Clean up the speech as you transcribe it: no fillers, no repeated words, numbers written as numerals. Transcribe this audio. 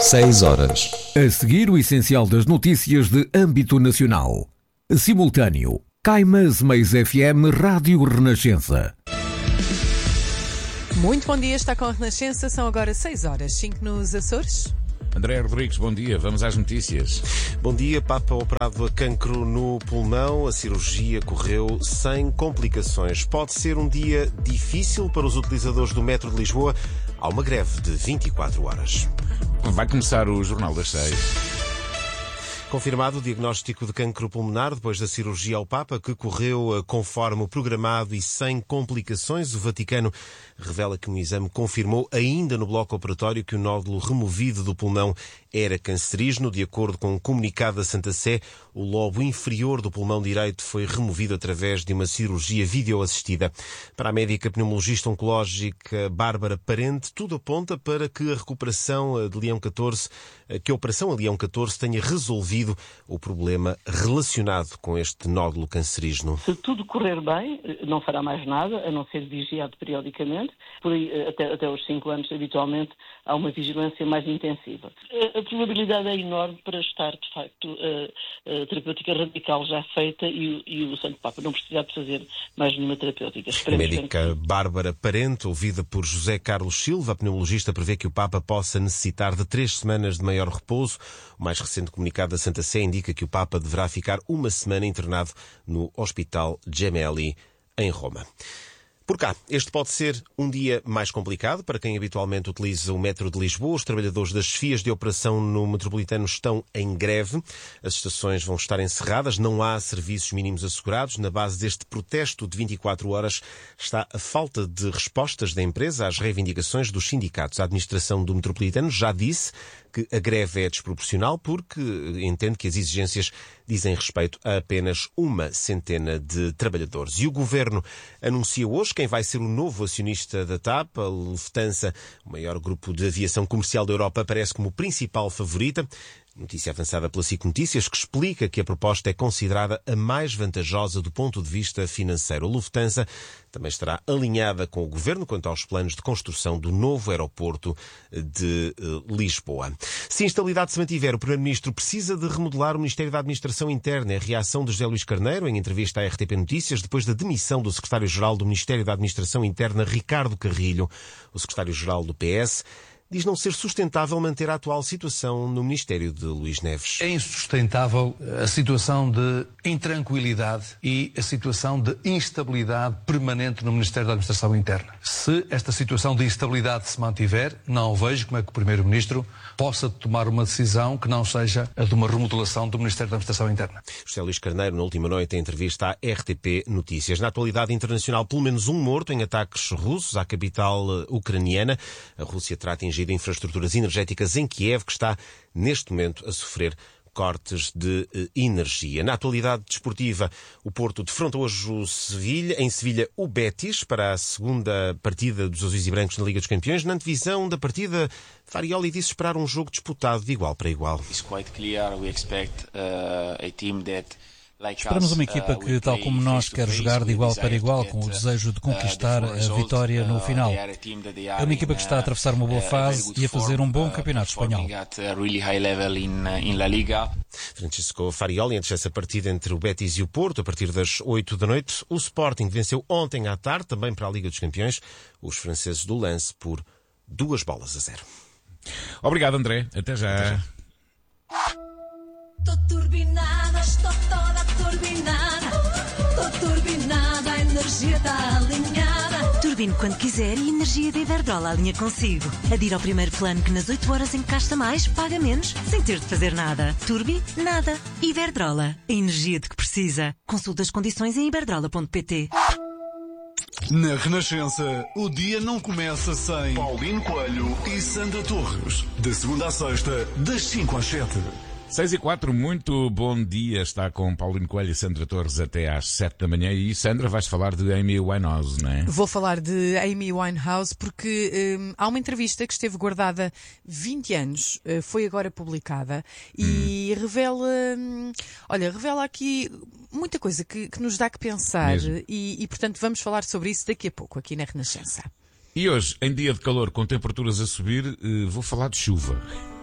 6 horas. A seguir, o essencial das notícias de âmbito nacional. Simultâneo. Caimas Mais FM Rádio Renascença. Muito bom dia, está com a Renascença, são agora 6 horas, 5 nos Açores. André Rodrigues, bom dia, vamos às notícias. Bom dia, Papa operado a cancro no pulmão, a cirurgia correu sem complicações. Pode ser um dia difícil para os utilizadores do metro de Lisboa, há uma greve de 24 horas. Vai começar o Jornal das 6. Confirmado o diagnóstico de cancro pulmonar depois da cirurgia ao Papa, que correu conforme o programado e sem complicações. O Vaticano revela que um exame confirmou ainda no bloco operatório que o nódulo removido do pulmão era cancerígeno. De acordo com um comunicado da Santa Sé, o lobo inferior do pulmão direito foi removido através de uma cirurgia videoassistida. Para a médica pneumologista oncológica Bárbara Parente, tudo aponta para que a recuperação de Leão XIV, que a operação a Leão XIV tenha resolvido o problema relacionado com este nódulo cancerígeno. Se tudo correr bem, não fará mais nada, a não ser vigiado periodicamente. Por aí, até os 5 anos, habitualmente, há uma vigilância mais intensiva. A probabilidade é enorme para estar, de facto, a terapêutica radical já feita e o Santo Papa não precisar de fazer mais nenhuma terapêutica. A médica Bárbara Parente, ouvida por José Carlos Silva, a pneumologista, prevê que o Papa possa necessitar de 3 semanas de maior repouso. O mais recente comunicado da Santa Sé indica que o Papa deverá ficar uma semana internado no Hospital Gemelli, em Roma. Por cá, este pode ser um dia mais complicado para quem habitualmente utiliza o metro de Lisboa. Os trabalhadores das chefias de operação no metropolitano estão em greve. As estações vão estar encerradas, não há serviços mínimos assegurados. Na base deste protesto de 24 horas está a falta de respostas da empresa às reivindicações dos sindicatos. A administração do metropolitano já disse que a greve é desproporcional porque entende que as exigências dizem respeito a apenas uma centena de trabalhadores. E o Governo anuncia hoje quem vai ser o novo acionista da TAP. A Lufthansa, o maior grupo de aviação comercial da Europa, aparece como principal favorita. Notícia avançada pela SIC Notícias, que explica que a proposta é considerada a mais vantajosa do ponto de vista financeiro. A Lufthansa também estará alinhada com o Governo quanto aos planos de construção do novo aeroporto de Lisboa. Se a instabilidade se mantiver, o Primeiro-Ministro precisa de remodelar o Ministério da Administração Interna. É a reação de José Luís Carneiro em entrevista à RTP Notícias depois da demissão do Secretário-Geral do Ministério da Administração Interna, Ricardo Carrilho. O Secretário-Geral do PS diz não ser sustentável manter a atual situação no Ministério de Luís Neves. É insustentável a situação de intranquilidade e a situação de instabilidade permanente no Ministério da Administração Interna. Se esta situação de instabilidade se mantiver, não vejo como é que o Primeiro-Ministro possa tomar uma decisão que não seja a de uma remodelação do Ministério da Administração Interna. José Luís Carneiro, na última noite, em entrevista à RTP Notícias. Na atualidade internacional, pelo menos um morto em ataques russos à capital ucraniana. A Rússia terá atingido infraestruturas energéticas em Kiev, que está, neste momento, a sofrer cortes de energia. Na atualidade desportiva, o Porto defronta hoje em Sevilha o Betis para a segunda partida dos azuis e brancos na Liga dos Campeões. Na antevisão da partida, Farioli disse esperar um jogo disputado de igual para igual. Esperamos uma equipa que, tal como nós, quer jogar de igual para igual, com o desejo de conquistar a vitória no final. É uma equipa que está a atravessar uma boa fase e a fazer um bom campeonato espanhol. Francisco Farioli, antes dessa partida entre o Betis e o Porto, a partir das 8 da noite, o Sporting venceu ontem à tarde, também para a Liga dos Campeões, os franceses do Lens por 2-0. Obrigado, André. Até já. Até já. Tô turbinada, estou toda turbinada. Tô turbinada, a energia está alinhada. Turbine quando quiser e a energia da Iberdrola alinha consigo. Adira ao primeiro plano que nas 8 horas em que gasta mais, paga menos, sem ter de fazer nada. Turbi, nada. Iberdrola, a energia de que precisa. Consulta as condições em iberdrola.pt. Na Renascença, o dia não começa sem Paulino Coelho e Sandra Torres. De segunda à sexta, das 5 às 7. 6:04, muito bom dia. Está com Paulino Coelho e Sandra Torres até às 7 da manhã. E Sandra, vais falar de Amy Winehouse, não é? Vou falar de Amy Winehouse porque há uma entrevista que esteve guardada 20 anos, foi agora publicada e revela aqui muita coisa que nos dá que pensar e, portanto, vamos falar sobre isso daqui a pouco aqui na Renascença. E hoje, em dia de calor, com temperaturas a subir, vou falar de chuva.